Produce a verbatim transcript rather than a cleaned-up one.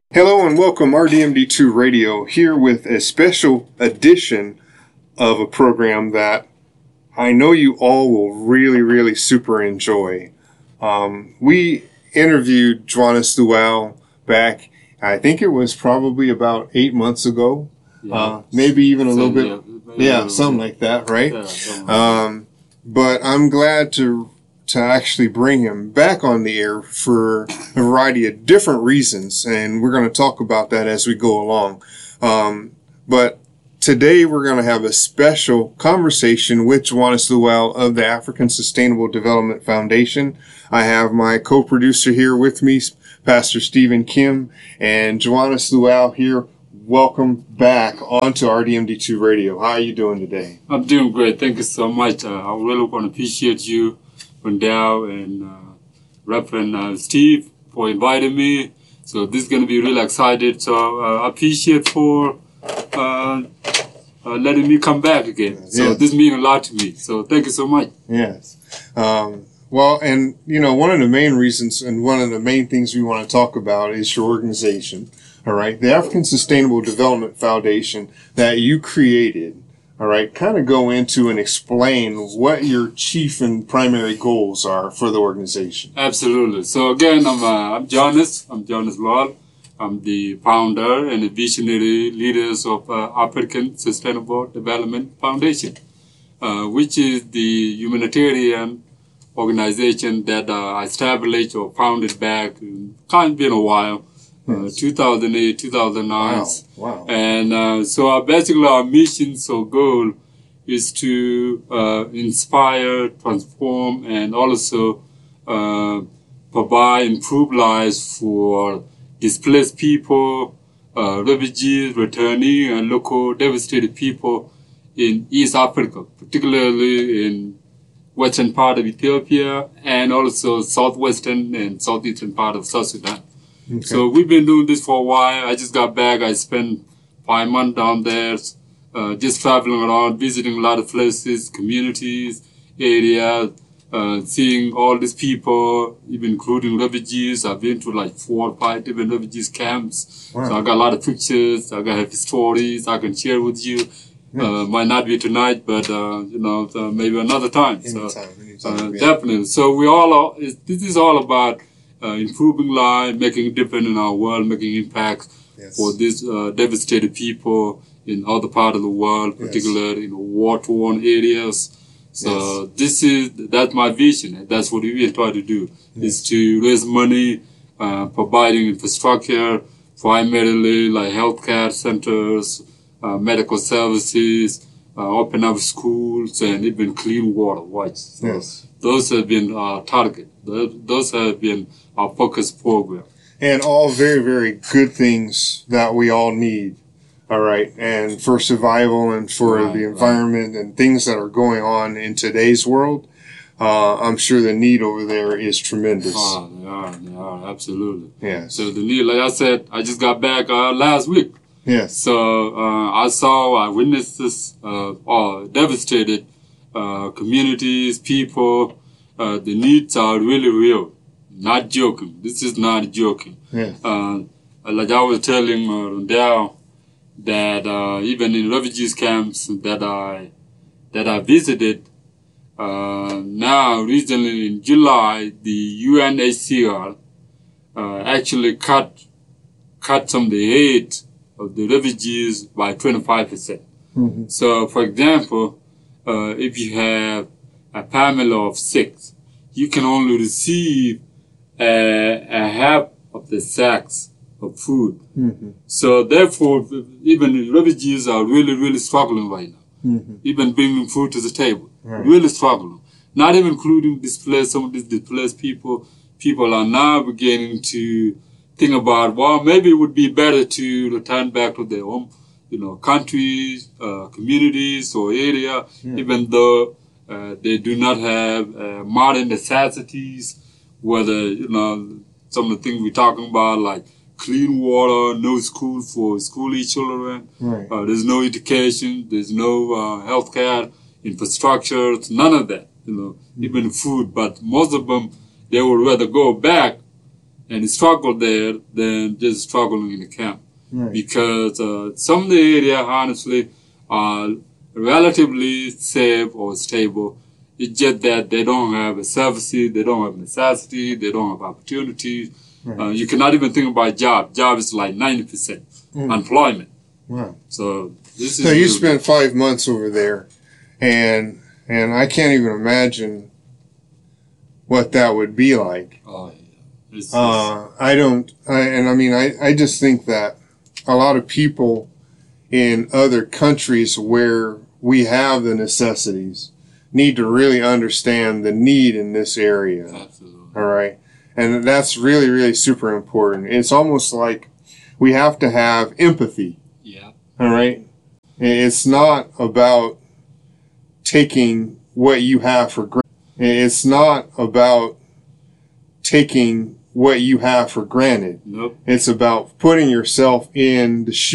Hello and welcome, R D M D two Radio, here with a special edition of a program that I know you all will really, really super enjoy. Um, we interviewed Johannes Luau back, I think it was probably about eight months ago, yeah. uh, maybe even a little bit, yeah, yeah little something bit. like that, right? Yeah, um, but I'm glad to to actually bring him back on the air for a variety of different reasons, and we're going to talk about that as we go along. Um, but today we're going to have a special conversation with Johannes Luau of the African Sustainable Development Foundation. I have my co-producer here with me, Pastor Stephen Kim, and Johannes Luau here. Welcome back onto R D M D two Radio. How are you doing today? I'm doing great. Thank you so much. Uh, I really want to appreciate you, Wendell and uh, Reverend uh, Steve, for inviting me. So this is going to be really excited. So uh, I appreciate for uh, uh, letting me come back again. So yes. This means a lot to me. So thank you so much. Yes. Um, well, and you know, one of the main reasons and one of the main things we want to talk about is your organization. All right, the African Sustainable Development Foundation that you created. All right, kind of go into and explain what your chief and primary goals are for the organization. Absolutely. So again, I'm uh, I'm Johannes. I'm Johannes Luau. I'm the founder and the visionary leaders of uh, African Sustainable Development Foundation, uh, which is the humanitarian organization that uh, I established or founded back. Can't be in a while. Uh, two thousand eight, two thousand nine. Wow. Wow. And uh, so our, basically our mission or goal is to uh, inspire, transform, and also uh, provide improved lives for displaced people, uh, refugees, returning, and local devastated people in East Africa, particularly in western part of Ethiopia and also southwestern and southeastern part of South Sudan. Okay. So we've been doing this for a while. I just got back. I spent five months down there, uh, just traveling around, visiting a lot of places, communities, areas, uh, seeing all these people, even including refugees. I've been to like four or five different refugees camps. Wow. So I got a lot of pictures. I got stories I can share with you. Yes. Uh, might not be tonight, but, uh, you know, uh, maybe another time. Anytime, so, anytime, uh, yeah. Definitely. So we all are, this is all about Uh, improving life, making a difference in our world, making impact yes. for these uh, devastated people in other part of the world, particularly yes. in war-torn areas. So yes. this is, that's my vision. That's what we try to do, yes. is to raise money, uh, providing infrastructure, primarily like healthcare centers, uh, medical services, uh, open up schools, and even clean water, right? So yes. those have been our target. Those have been our focus program. And all very, very good things that we all need, all right, and for survival and for right, the environment right. and things that are going on in today's world. Uh, I'm sure the need over there is tremendous. Oh, they are, they are, absolutely. Yeah. So the need, like I said, I just got back uh, last week. Yes. So uh, I saw, I witnessed this uh, uh, devastated uh, communities, people. Uh, the needs are really real. Not joking. This is not joking. Yeah. Uh, like I was telling uh, Rondell that uh, even in refugees camps that I that I visited, uh, now recently in July, the U N H C R uh, actually cut cut some of the aid of the refugees by twenty-five percent. Mm-hmm. So, for example, uh, if you have a family of six, you can only receive a, a half of the sacks of food. Mm-hmm. So therefore, even refugees are really, really struggling right now. Mm-hmm. Even bringing food to the table, right. really struggling. Not even including displaced, some of these displaced people. People are now beginning to think about, well, maybe it would be better to return back to their home, you know, countries, uh, communities or area, yeah. even though Uh, they do not have uh, modern necessities, whether, you know, some of the things we're talking about, like clean water, no school for school-age children, right. uh, there's no education, there's no uh, health care, infrastructure, none of that, you know, mm-hmm. even food. But most of them, they would rather go back and struggle there than just struggling in the camp. Right. Because uh, some of the area, honestly, are relatively safe or stable. It's just that they don't have a services, they don't have necessity, they don't have opportunities. Right. Uh, you cannot even think about job. Job is like ninety percent Mm. employment. Wow. So this is So you really- spent five months over there, and and I can't even imagine what that would be like. Oh yeah. It's, Uh, I don't, I, and I mean, I, I just think that a lot of people in other countries where we have the necessities need to really understand the need in this area. absolutely. All right. And that's really, really super important. It's almost like we have to have empathy. Yeah. All right. It's not about taking what you have for granted. It's not about taking what you have for granted. Nope. It's about putting yourself in the shoes